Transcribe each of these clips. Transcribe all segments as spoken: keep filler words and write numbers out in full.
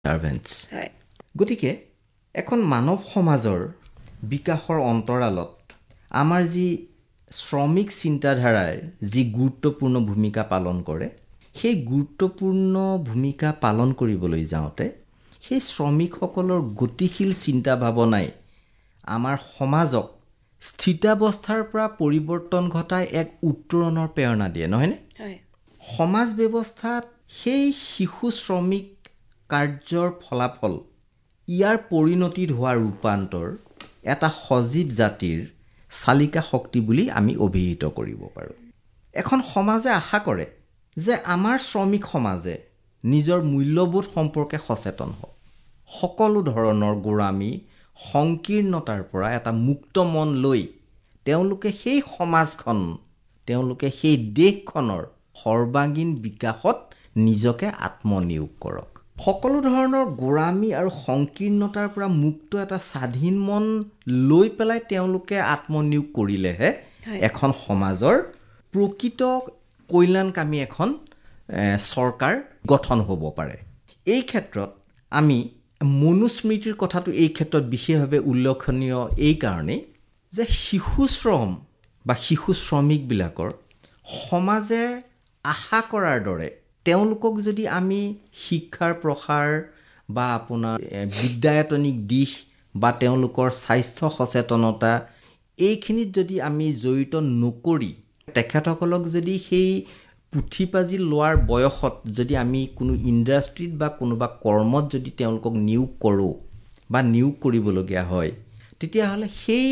সাৰ্ভেণ্টছ গতিকে এখন মানৱ সমাজৰ বিকাশৰ অন্তৰালত আমাৰ যি শ্ৰমিক চিন্তাধাৰাৰ যি গুৰুত্বপূৰ্ণ ভূমিকা পালন কৰে সেই গুৰুত্বপূৰ্ণ ভূমিকা পালন কৰিবলৈ যাওঁতে সেই শ্ৰমিকসকলৰ গতিশীল চিন্তা ভাৱনাই আমাৰ সমাজক স্থিতাৱস্থাৰ পৰা পৰিৱৰ্তন ঘটাই এক উত্তৰণৰ প্ৰেৰণা দিয়ে নহয়নে সমাজ ব্যৱস্থাত সেই শিশু শ্ৰমিক কাৰ্যৰ ফলাফল ইয়াৰ পৰিণতিত হোৱা ৰূপান্তৰ এটা সজীৱ জাতিৰ চালিকা শক্তি বুলি আমি অভিহিত কৰিব পাৰোঁ এখন সমাজে আশা কৰে যে আমাৰ শ্ৰমিক সমাজে নিজৰ মূল্যবোধ সম্পৰ্কে সচেতন হওক সকলো ধৰণৰ গোলামী সংকীৰ্ণতাৰ পৰা এটা মুক্ত মন লৈ তেওঁলোকে সেই সমাজখন তেওঁলোকে সেই দেশখনৰ সৰ্বাংগীন বিকাশত নিজকে আত্মনিয়োগ কৰক সকলো ধৰণৰ গোলামী আৰু সংকীৰ্ণতাৰ পৰা মুক্ত এটা স্বাধীন মন লৈ পেলাই তেওঁলোকে আত্মনিয়োগ কৰিলেহে এখন সমাজৰ প্ৰকৃত কল্যাণকামী এখন চৰকাৰ গঠন হ'ব পাৰে এই ক্ষেত্ৰত আমি মনুস্মৃতিৰ কথাটো এই ক্ষেত্ৰত বিশেষভাৱে উল্লেখনীয় এই কাৰণেই যে শিশু শ্ৰম বা শিশু শ্ৰমিকবিলাকৰ সমাজে আশা কৰাৰ দৰে তেওঁলোকক যদি আমি শিক্ষাৰ প্ৰসাৰ বা আপোনাৰ বিদ্যায়তনিক দিশ বা তেওঁলোকৰ স্বাস্থ্য সচেতনতা এইখিনিত যদি আমি জড়িত নকৰি তেখেতসকলক যদি সেই পুথিপাজি লোৱাৰ বয়সত যদি আমি কোনো ইণ্ডাষ্ট্ৰীত বা কোনোবা কৰ্মত যদি তেওঁলোকক নিয়োগ কৰোঁ বা নিয়োগ কৰিবলগীয়া হয় তেতিয়াহ'লে সেই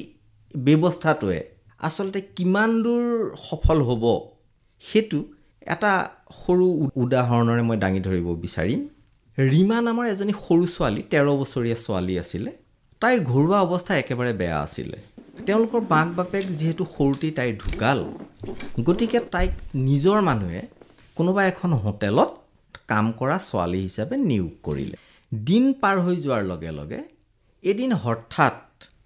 ব্যৱস্থাটোৱে আচলতে কিমান দূৰ সফল হ'ব সেইটো এটা সৰু উদাহৰণৰে মই দাঙি ধৰিব বিচাৰিম ৰীমা নামৰ এজনী সৰু ছোৱালী তেৰ বছৰীয়া ছোৱালী আছিলে তাইৰ ঘৰুৱা অৱস্থা একেবাৰে বেয়া আছিলে তেওঁলোকৰ মাক বাপেক যিহেতু সৰুতেই তাই ঢুকাল গতিকে তাইক নিজৰ মানুহে কোনোবা এখন হোটেলত কাম কৰা ছোৱালী হিচাপে নিয়োগ কৰিলে দিন পাৰ হৈ যোৱাৰ লগে লগে এদিন হঠাৎ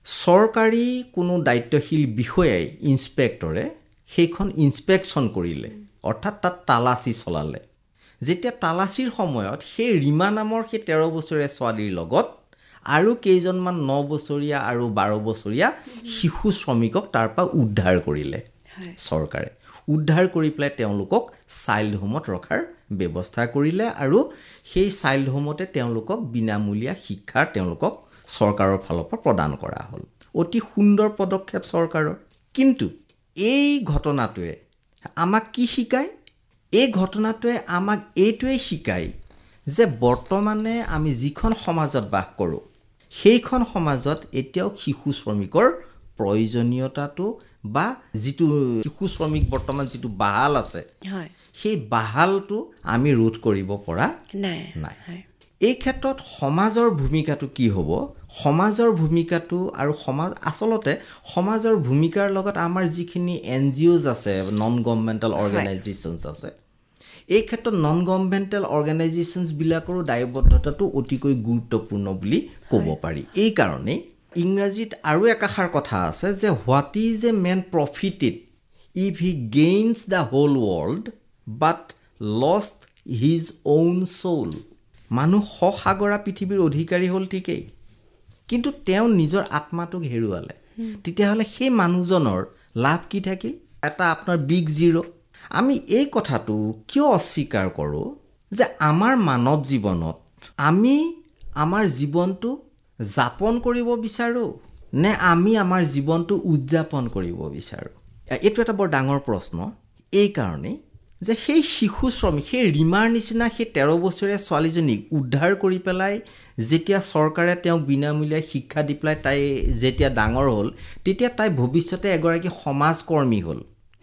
চৰকাৰী কোনো দায়িত্বশীল বিষয়াই ইন্সপেক্টৰে সেইখন ইন্সপেকশ্যন কৰিলে অৰ্থাৎ তাত তালাচী চলালে যেতিয়া তালাচীৰ সময়ত সেই ৰীমা নামৰ সেই তেৰ বছৰীয়া ছোৱালীৰ লগত আৰু কেইজনমান ন বছৰীয়া আৰু বাৰ বছৰীয়া শিশু শ্ৰমিকক তাৰ পৰা উদ্ধাৰ কৰিলে চৰকাৰে উদ্ধাৰ কৰি পেলাই তেওঁলোকক চাইল্ড হোমত ৰখাৰ ব্যৱস্থা কৰিলে আৰু সেই চাইল্ড হোমতে তেওঁলোকক বিনামূলীয়া শিক্ষা তেওঁলোকক চৰকাৰৰ ফালৰ পৰা প্ৰদান কৰা হ'ল অতি সুন্দৰ পদক্ষেপ চৰকাৰৰ কিন্তু এই ঘটনাটোৱে আমাক কি শিকায় এই ঘটনাটোৱে আমাক এইটোৱে শিকায় যে বৰ্তমানে আমি যিখন সমাজত বাস কৰোঁ সেইখন সমাজত এতিয়াও শিশু শ্ৰমিকৰ প্ৰয়োজনীয়তাটো বা যিটো শিশু শ্ৰমিক বৰ্তমান যিটো বাহাল আছে সেই বাহালটো আমি ৰোধ কৰিব পৰা নাই নাই এই ক্ষেত্ৰত সমাজৰ ভূমিকাটো কি হ'ব সমাজৰ ভূমিকাটো আৰু সমাজ আচলতে সমাজৰ ভূমিকাৰ লগত আমাৰ যিখিনি এন জি অ'জ আছে নন গভৰ্ণমেণ্টেল অৰ্গেনাইজেশ্যনছ আছে এই ক্ষেত্ৰত নন গভৰ্ণমেণ্টেল অৰ্গেনাইজেশ্যনছবিলাকৰো দায়বদ্ধতাটো অতিকৈ গুৰুত্বপূৰ্ণ বুলি ক'ব পাৰি এই কাৰণেই ইংৰাজীত আৰু একাষাৰ কথা আছে যে what is a man প্ৰফিটেড if he গেইনছ the whole world but lost his own চৌল মানুহ সসাগৰা পৃথিৱীৰ অধিকাৰী হ'ল ঠিকেই কিন্তু তেওঁ নিজৰ আত্মাটোক হেৰুৱালে তেতিয়াহ'লে সেই মানুহজনৰ লাভ কি থাকিল এটা আপোনাৰ বিগ জিৰ' আমি এই কথাটো কিয় অস্বীকাৰ কৰোঁ যে আমাৰ মানৱ জীৱনত আমি আমাৰ জীৱনটো যাপন কৰিব বিচাৰোঁ নে আমি আমাৰ জীৱনটো উদযাপন কৰিব বিচাৰোঁ এইটো এটা বৰ ডাঙৰ প্ৰশ্ন এই কাৰণেই যে সেই শিশু শ্ৰমিক সেই ৰীমাৰ নিচিনা সেই তেৰ বছৰীয়া ছোৱালীজনীক উদ্ধাৰ কৰি পেলাই যেতিয়া চৰকাৰে তেওঁক বিনামূলীয়া শিক্ষা দি পেলাই তাই যেতিয়া ডাঙৰ হ'ল তেতিয়া তাই ভৱিষ্যতে এগৰাকী সমাজকৰ্মী হ'ল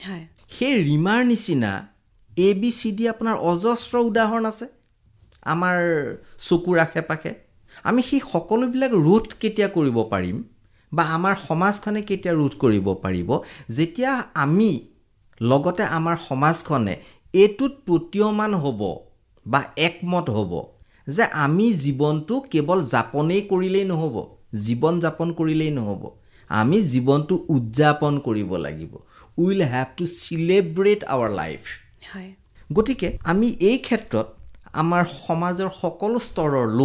সেই ৰীমাৰ নিচিনা এ বি চি ডি আপোনাৰ অজস্ৰ উদাহৰণ আছে আমাৰ চকুৰ আশে পাশে আমি সেই সকলোবিলাক ৰোধ কেতিয়া কৰিব পাৰিম বা আমাৰ সমাজখনে কেতিয়া ৰোধ কৰিব পাৰিব যেতিয়া আমি লগতে আমাৰ সমাজখনে এইটোত প্ৰতীয়মান হ'ব বা একমত হ'ব যে আমি জীৱনটো কেৱল যাপনেই কৰিলেই নহ'ব জীৱন যাপন কৰিলেই নহ'ব আমি জীৱনটো উদযাপন কৰিব লাগিব we will have to celebrate our life হয় গতিকে আমি এই ক্ষেত্ৰত আমাৰ সমাজৰ সকলো স্তৰৰ লোক